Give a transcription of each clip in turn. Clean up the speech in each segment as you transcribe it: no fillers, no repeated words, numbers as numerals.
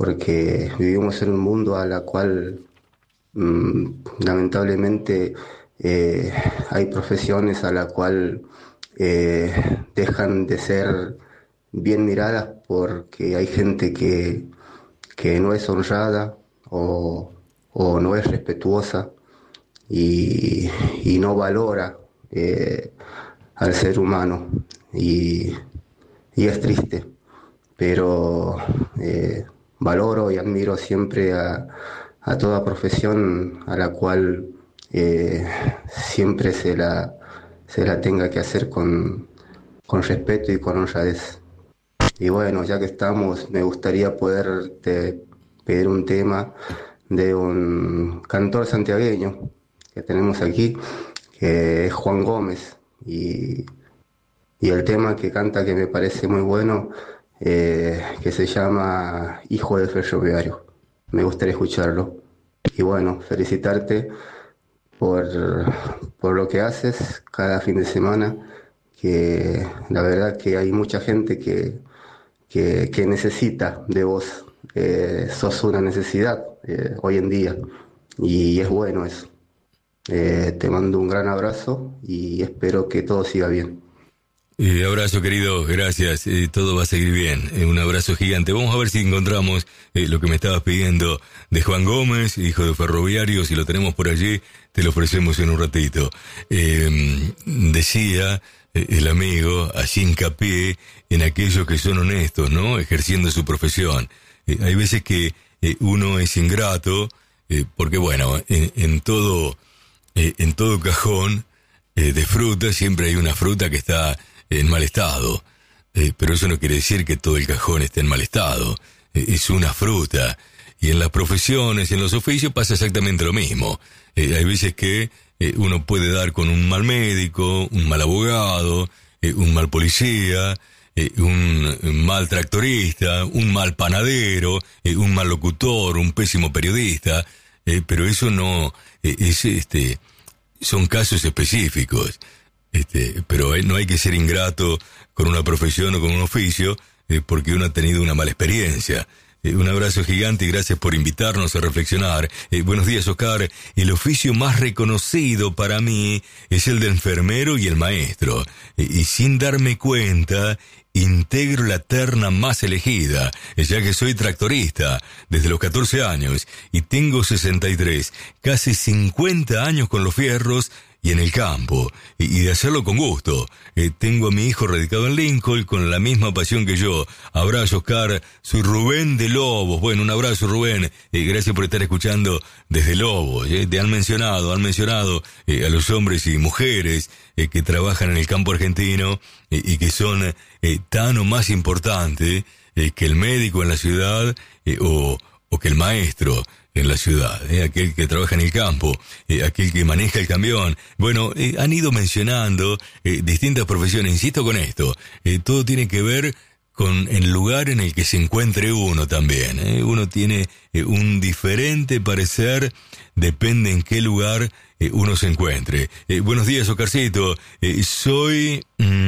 porque vivimos en un mundo a la cual lamentablemente hay profesiones a la cual dejan de ser bien miradas porque hay gente que no es honrada o no es respetuosa y, y no valora al ser humano y, y es triste, pero valoro y admiro siempre a toda profesión a la cual eh, siempre se la tenga que hacer con respeto y con honradez. Y bueno, ya que estamos, me gustaría poderte pedir un tema de un cantor santiagueño que tenemos aquí, que es Juan Gómez. Y el tema que canta que me parece muy bueno, que se llama Hijo de Ferroviario. Me gustaría escucharlo. Y bueno, felicitarte por, por lo que haces cada fin de semana, que la verdad que hay mucha gente que necesita de vos. Sos una necesidad hoy en día y es bueno eso. Te mando un gran abrazo y espero que todo siga bien. Abrazo, querido, gracias. Todo va a seguir bien. Un abrazo gigante. Vamos a ver si encontramos lo que me estabas pidiendo de Juan Gómez, hijo de Ferroviario. Si lo tenemos por allí, te lo ofrecemos en un ratito. Decía el amigo, así hincapié en aquellos que son honestos, ¿no? Ejerciendo su profesión. Hay veces que uno es ingrato, porque bueno, en todo cajón de fruta siempre hay una fruta que está en mal estado, pero eso no quiere decir que todo el cajón esté en mal estado. Es una fruta, y en las profesiones, en los oficios pasa exactamente lo mismo. Hay veces que uno puede dar con un mal médico, un mal abogado, un mal policía, un mal tractorista, un mal panadero, un mal locutor, un pésimo periodista, pero eso no es son casos específicos. Pero no hay que ser ingrato con una profesión o con un oficio porque uno ha tenido una mala experiencia. Un abrazo gigante y gracias por invitarnos a reflexionar. Buenos días, Oscar. El oficio más reconocido para mí es el de enfermero y el maestro. Y sin darme cuenta, integro la terna más elegida, ya que soy tractorista desde los 14 años y tengo 63, casi 50 años con los fierros y en el campo, y de hacerlo con gusto. Tengo a mi hijo radicado en Lincoln con la misma pasión que yo. Abrazo, Oscar. Soy Rubén de Lobos. Bueno, un abrazo, Rubén. Gracias por estar escuchando desde Lobos. Te han mencionado a los hombres y mujeres que trabajan en el campo argentino y que son tan o más importantes que el médico en la ciudad o que el maestro en la ciudad, aquel que trabaja en el campo, aquel que maneja el camión. Bueno, han ido mencionando distintas profesiones. Insisto con esto, todo tiene que ver con el lugar en el que se encuentre uno también. Uno tiene un diferente parecer, depende en qué lugar uno se encuentre. Buenos días, Oscarcito. Soy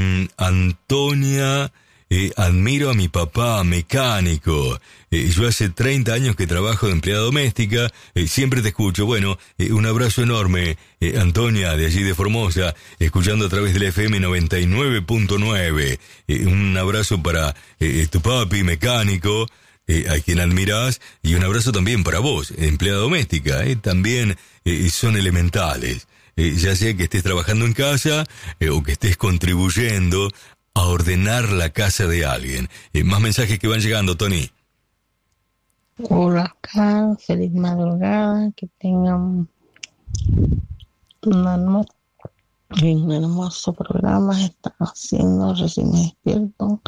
Antonia. Admiro a mi papá, mecánico. Yo hace 30 años que trabajo de empleada doméstica. Siempre te escucho. Bueno, un abrazo enorme, Antonia, de allí de Formosa, escuchando a través del FM 99.9. Un abrazo para tu papi, mecánico, a quien admirás, y un abrazo también para vos, empleada doméstica. También son elementales. Ya sea que estés trabajando en casa o que estés contribuyendo a ordenar la casa de alguien. Más mensajes que van llegando, Tony. Hola, Carl. Feliz madrugada. Que tengan un hermoso programa. Están haciendo, recién me despierto.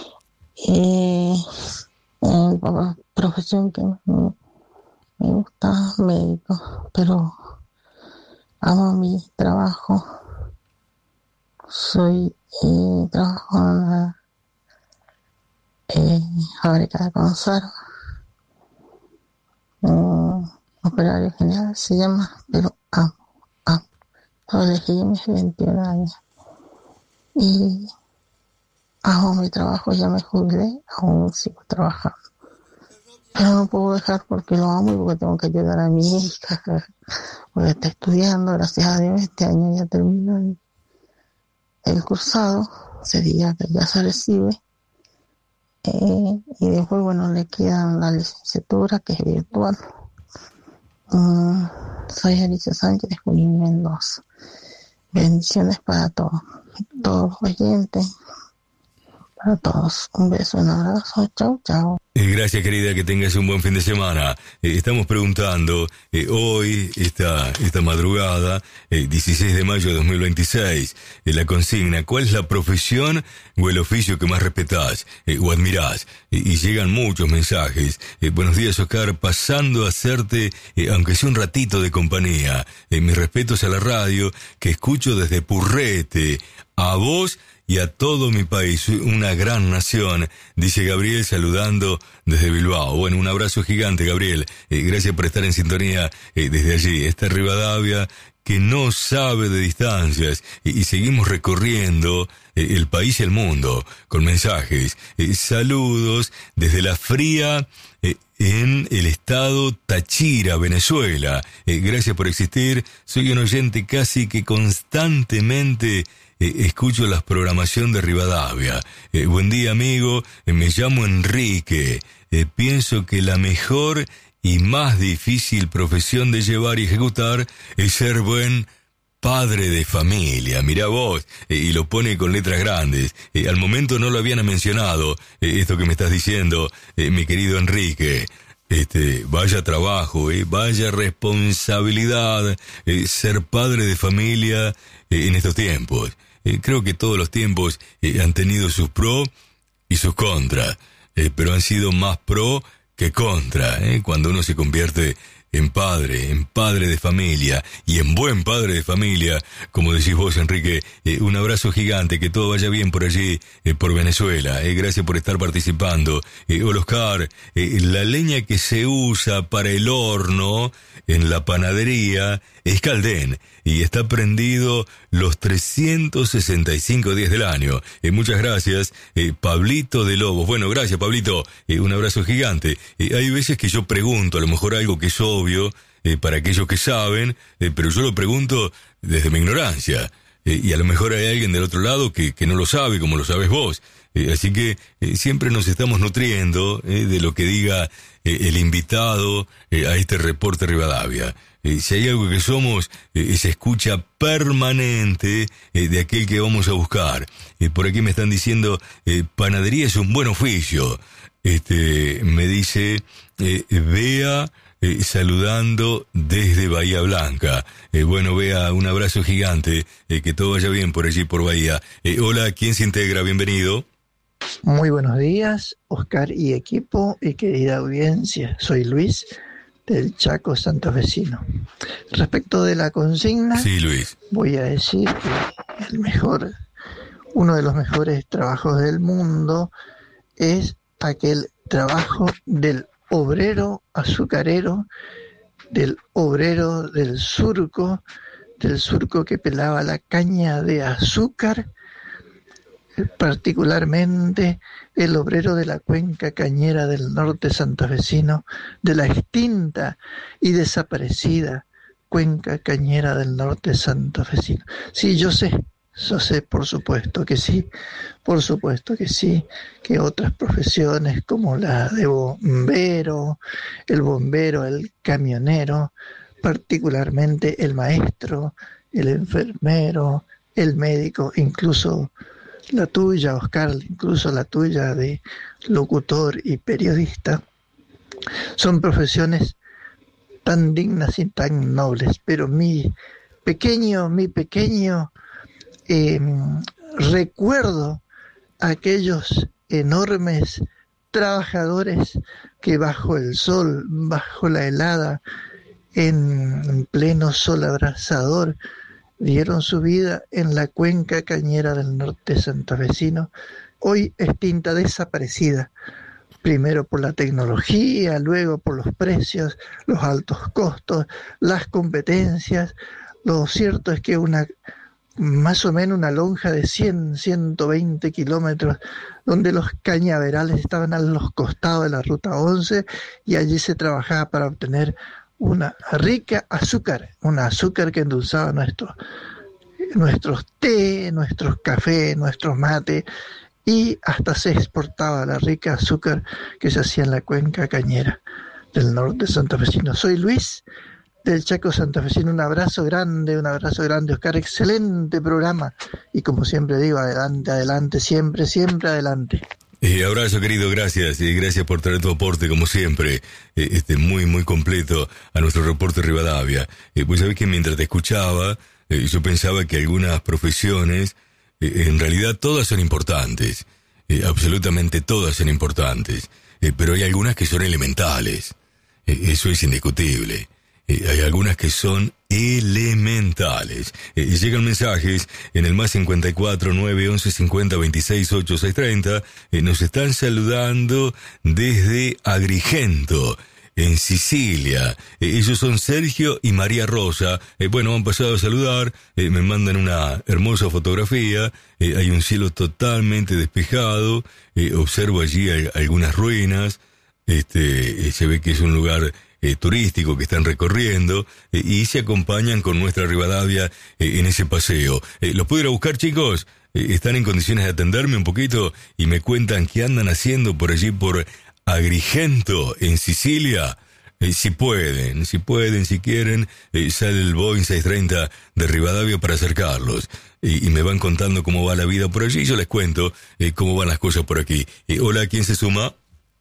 Profesión que me gusta, médico, pero amo mi trabajo. Trabajo en una fábrica de conserva, operario general se llama, pero amo. Lo elegí a mis 21 años y amo mi trabajo. Ya me jubilé, aún sigo trabajando. pero no puedo dejar porque lo amo y porque tengo que ayudar a mi hija, porque está estudiando, gracias a Dios, este año ya terminó el cursado, sería que ya se recibe, y después, bueno, le quedan la licenciatura, que es virtual. Soy Alicia Sánchez de Junín Mendoza. Bendiciones para todos los oyentes, para todos. Un beso, un abrazo, chau, chau. Gracias, querida, que tengas un buen fin de semana. Estamos preguntando hoy, esta madrugada, 16 de mayo de 2026, la consigna: ¿cuál es la profesión o el oficio que más respetás o admirás? Y llegan muchos mensajes. Buenos días, Oscar, pasando a hacerte, aunque sea un ratito de compañía. Mis respetos a la radio, que escucho desde Purrete, a vos y a todo mi país, una gran nación, dice Gabriel, saludando desde Bilbao. Bueno, un abrazo gigante, Gabriel. Gracias por estar en sintonía desde allí. Esta Rivadavia que no sabe de distancias, y seguimos recorriendo el país y el mundo con mensajes. Saludos desde la fría en el estado Táchira, Venezuela. Gracias por existir. Soy un oyente casi que constantemente escucho la programación de Rivadavia. Buen día, amigo. Me llamo Enrique. Pienso que la mejor y más difícil profesión de llevar y ejecutar es ser buen padre de familia. Mirá vos, y lo pone con letras grandes. Al momento no lo habían mencionado, esto que me estás diciendo, mi querido Enrique. Vaya trabajo, vaya responsabilidad, ser padre de familia en estos tiempos. Creo que todos los tiempos han tenido sus pros y sus contras, pero han sido más pro que contra, cuando uno se convierte en padre de familia y en buen padre de familia, como decís vos, Enrique. Un abrazo gigante, que todo vaya bien por allí, por Venezuela. Gracias por estar participando. Hola, Oscar, la leña que se usa para el horno en la panadería es caldén y está prendido los 365 días del año. Muchas gracias, Pablito de Lobos. Bueno, gracias, Pablito. Un abrazo gigante. Hay veces que yo pregunto, a lo mejor algo que es obvio para aquellos que saben, pero yo lo pregunto desde mi ignorancia. Y a lo mejor hay alguien del otro lado que no lo sabe, como lo sabes vos. Así que siempre nos estamos nutriendo de lo que diga el invitado a este reporte Rivadavia. Si hay algo que somos, es escucha permanente de aquel que vamos a buscar. Por aquí me están diciendo, panadería es un buen oficio. Me dice Bea, saludando desde Bahía Blanca. Bueno, Bea, un abrazo gigante, que todo vaya bien por allí, por Bahía. Hola, ¿quién se integra? Bienvenido. Muy buenos días, Oscar y equipo y querida audiencia. Soy Luis, del Chaco santafesino. Respecto de la consigna, sí, Luis, voy a decir que uno de los mejores trabajos del mundo es aquel trabajo del obrero azucarero, del obrero del surco que pelaba la caña de azúcar, particularmente el obrero de la cuenca cañera del norte santafesino, de la extinta y desaparecida cuenca cañera del norte santafesino. Sí, yo sé, por supuesto que sí, que otras profesiones como la de bombero, el camionero, particularmente el maestro, el enfermero, el médico, incluso la tuya, Oscar, incluso la tuya de locutor y periodista, son profesiones tan dignas y tan nobles, pero mi pequeño recuerdo a aquellos enormes trabajadores que bajo el sol, bajo la helada, en pleno sol abrasador, dieron su vida en la cuenca cañera del norte santafesino, hoy extinta, desaparecida, primero por la tecnología, luego por los precios, los altos costos, las competencias. Lo cierto es que una más o menos una lonja de 120 kilómetros, donde los cañaverales estaban a los costados de la ruta 11 y allí se trabajaba para obtener una rica azúcar, un azúcar que endulzaba nuestros té, nuestros cafés, nuestros mates, y hasta se exportaba la rica azúcar que se hacía en la cuenca cañera del norte santafesino. Soy Luis del Chaco santafesino. Un abrazo grande, Oscar. Excelente programa. Y como siempre digo, adelante, siempre adelante. Abrazo, querido, gracias. Gracias por traer tu aporte, como siempre, muy, muy completo a nuestro reporte Rivadavia. Pues sabés que mientras te escuchaba, yo pensaba que algunas profesiones, en realidad todas son importantes. Absolutamente todas son importantes. Pero hay algunas que son elementales. Eso es indiscutible. Hay algunas que son elementales. Llegan mensajes en el más 54 9 11 50 26 8 6 30. Nos están saludando desde Agrigento, en Sicilia. Ellos son Sergio y María Rosa. Bueno, han pasado a saludar. Me mandan una hermosa fotografía. Hay un cielo totalmente despejado. Observo allí algunas ruinas. Se ve que es un lugar turístico que están recorriendo, y se acompañan con nuestra Rivadavia en ese paseo. ¿Los puedo ir a buscar, chicos? ¿Están en condiciones de atenderme un poquito? Y me cuentan qué andan haciendo por allí, por Agrigento, en Sicilia. Si pueden, si quieren, sale el Boeing 630 de Rivadavia para acercarlos. Y me van contando cómo va la vida por allí, y yo les cuento cómo van las cosas por aquí. Hola, ¿quién se suma?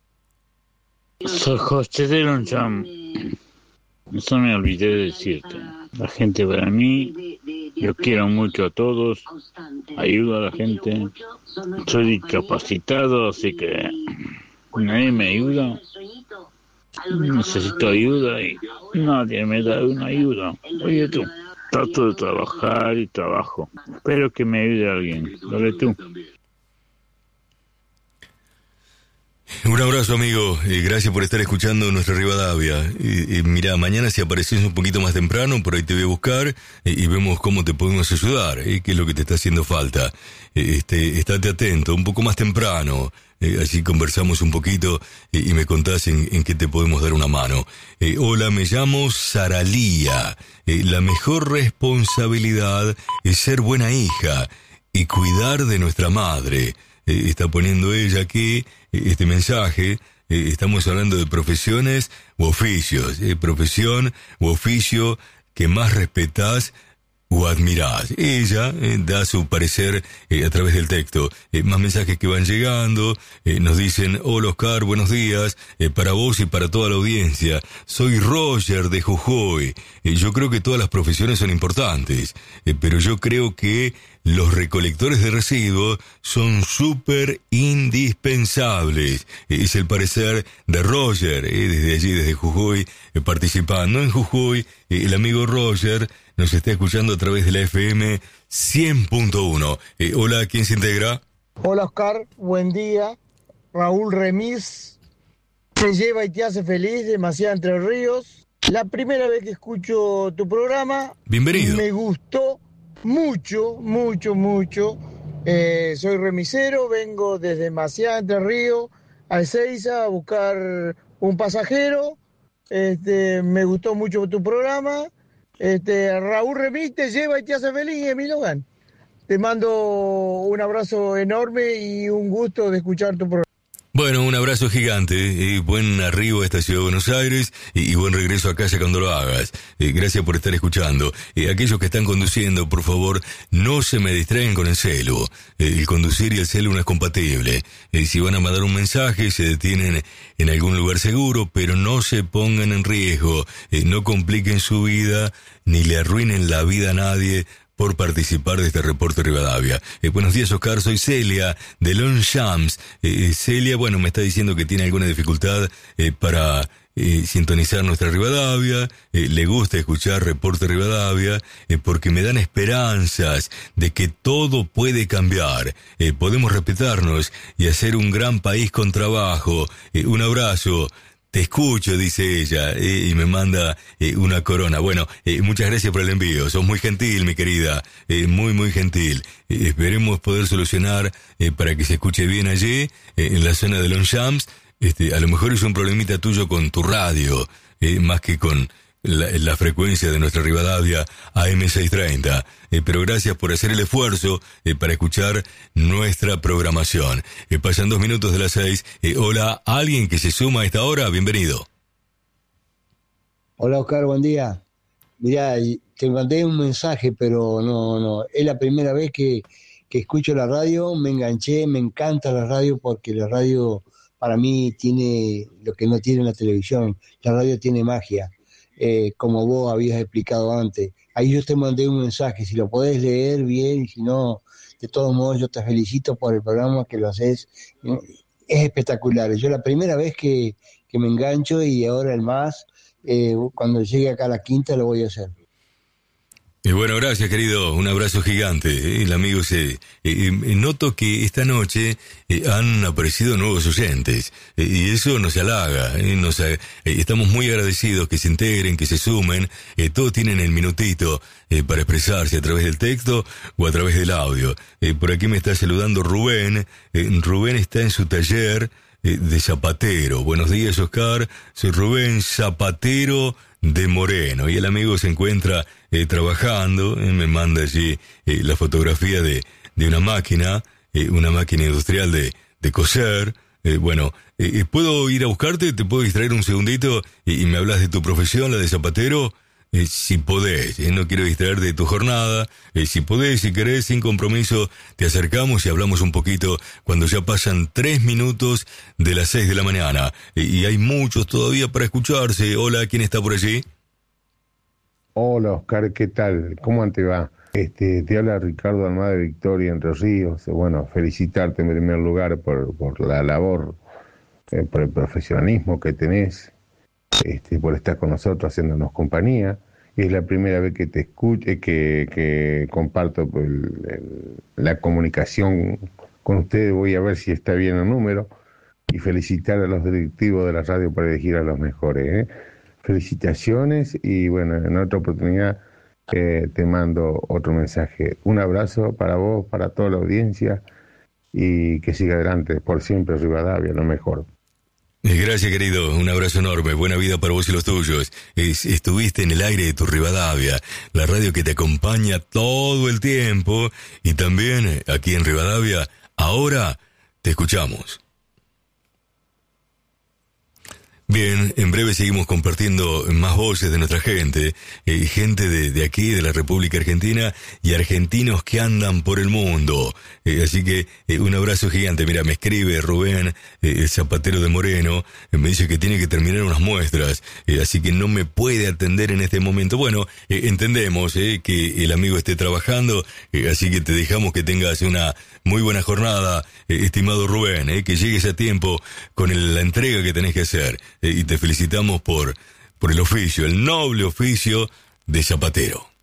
Soy José de Loncham. Eso me olvidé de decirte. La gente para mí, yo quiero mucho a todos, ayudo a la gente. Soy discapacitado, así que nadie me ayuda. Necesito ayuda y nadie me da una ayuda. Oye tú, trato de trabajar y trabajo. Espero que me ayude alguien. Dale tú. Un abrazo, amigo, gracias por estar escuchando nuestra Rivadavia. Mira, mañana si apareces un poquito más temprano, por ahí te voy a buscar y vemos cómo te podemos ayudar, qué es lo que te está haciendo falta. Estate atento, un poco más temprano, así conversamos un poquito y me contás en qué te podemos dar una mano. Hola, me llamo Saralía. La mejor responsabilidad es ser buena hija y cuidar de nuestra madre. Está poniendo ella aquí este mensaje. Estamos hablando de profesiones u oficios. Profesión u oficio que más respetás o admirás. Ella da su parecer a través del texto. Más mensajes que van llegando. Nos dicen: hola Oscar, buenos días. Para vos y para toda la audiencia. Soy Roger de Jujuy. Yo creo que todas las profesiones son importantes. Pero yo creo que los recolectores de residuos son súper indispensables. Es el parecer de Roger, desde allí, desde Jujuy, participando en Jujuy. El amigo Roger nos está escuchando a través de la FM 100.1. Hola, ¿quién se integra? Hola Oscar, buen día. Raúl Remis, te lleva y te hace feliz, demasiado Entre Ríos. La primera vez que escucho tu programa. Bienvenido. Me gustó mucho. Soy remisero, vengo desde Maciá, Entre Ríos, a Ezeiza a buscar un pasajero. Me gustó mucho tu programa. Raúl Remis te lleva y te hace feliz, Emilio Logan. Te mando un abrazo enorme y un gusto de escuchar tu programa. Bueno, un abrazo gigante, buen arribo a esta ciudad de Buenos Aires y buen regreso a casa cuando lo hagas. Gracias por estar escuchando. Aquellos que están conduciendo, por favor, no se me distraigan con el celu. El conducir y el celu no es compatible. Si van a mandar un mensaje, se detienen en algún lugar seguro, pero no se pongan en riesgo. No compliquen su vida ni le arruinen la vida a nadie por participar de este reporte Rivadavia. Buenos días, Oscar, soy Celia de Longchamps. Celia, bueno, me está diciendo que tiene alguna dificultad para sintonizar nuestra Rivadavia. Le gusta escuchar reporte Rivadavia porque me dan esperanzas de que todo puede cambiar. Podemos respetarnos y hacer un gran país con trabajo. Un abrazo. te escucho, dice ella, y me manda una corona. Bueno, muchas gracias por el envío, sos muy gentil, mi querida, muy, muy gentil. Esperemos poder solucionar para que se escuche bien allí, en la zona de Longchamps. A lo mejor es un problemita tuyo con tu radio, más que con la frecuencia de nuestra Rivadavia AM630, pero gracias por hacer el esfuerzo para escuchar nuestra programación. Pasan 2 minutos de las 6. Hola, ¿alguien que se suma a esta hora? Bienvenido. Hola Oscar, buen día. Mirá, te mandé un mensaje, pero no, es la primera vez que escucho la radio, me enganché, me encanta la radio porque la radio para mí tiene lo que no tiene la televisión, la radio tiene magia. Como vos habías explicado antes. Ahí yo te mandé un mensaje, si lo podés leer bien, y si no, de todos modos yo te felicito por el programa que lo haces, es espectacular. Yo la primera vez que me engancho y ahora el más, cuando llegue acá a la quinta lo voy a hacer. Bueno, gracias querido, un abrazo gigante. El amigo noto que esta noche han aparecido nuevos oyentes y eso nos halaga, estamos muy agradecidos que se integren, que se sumen, todos tienen el minutito para expresarse a través del texto o a través del audio. Por aquí me está saludando Rubén, Rubén está en su taller de zapatero. Buenos días Oscar, soy Rubén, zapatero de Moreno, y el amigo se encuentra trabajando, me manda allí la fotografía de una máquina industrial de coser. ¿Puedo ir a buscarte? ¿Te puedo distraer un segundito y me hablas de tu profesión, la de zapatero? Si podés, no quiero distraer de tu jornada, si podés, si querés, sin compromiso, te acercamos y hablamos un poquito cuando ya pasan 3 minutos de las 6 de la mañana, y hay muchos todavía para escucharse. Hola, ¿quién está por allí? Hola Oscar, ¿qué tal? ¿Cómo te va? Te habla Ricardo Almada de Victoria, Entre Ríos. Bueno, felicitarte en primer lugar por la labor, por el profesionalismo que tenés, por estar con nosotros haciéndonos compañía. Es la primera vez que te escucho, que comparto la comunicación con ustedes. Voy a ver si está bien el número y felicitar a los directivos de la radio por elegir a los mejores. Felicitaciones y bueno, en otra oportunidad te mando otro mensaje. Un abrazo para vos, para toda la audiencia, y que siga adelante por siempre Rivadavia, lo mejor. Gracias querido, un abrazo enorme, buena vida para vos y los tuyos. Estuviste en el aire de tu Rivadavia, la radio que te acompaña todo el tiempo, y también aquí en Rivadavia, ahora te escuchamos. Bien, en breve seguimos compartiendo más voces de nuestra gente, gente de aquí, de la República Argentina, y argentinos que andan por el mundo. Así que un abrazo gigante. Mira, me escribe Rubén, el zapatero de Moreno, me dice que tiene que terminar unas muestras, así que no me puede atender en este momento. Bueno, entendemos que el amigo esté trabajando, así que te dejamos que tengas una muy buena jornada, estimado Rubén, que llegues a tiempo con la entrega que tenés que hacer. Y te felicitamos por el oficio, el noble oficio de zapatero.